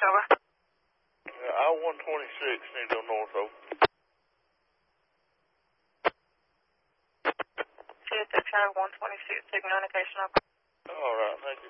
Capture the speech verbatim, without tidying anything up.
over. Uh, I one twenty-six, need to go north over. two six one twenty-six, signal indication over. All right, thank you.